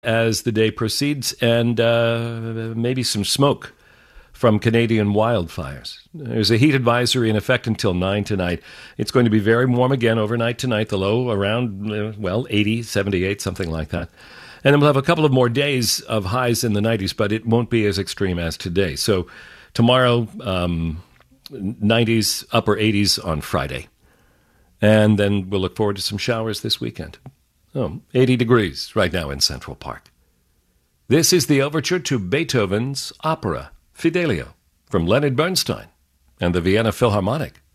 as the day proceeds, and maybe some smoke from Canadian wildfires. There's a heat advisory in effect until 9 tonight. It's going to be very warm again overnight tonight, the low around, 80, 78, something like that. And then we'll have a couple of more days of highs in the 90s, but it won't be as extreme as today. So tomorrow, 90s, upper 80s on Friday. And then we'll look forward to some showers this weekend. 80 degrees right now in Central Park. This is the overture to Beethoven's opera, Fidelio, from Leonard Bernstein and the Vienna Philharmonic.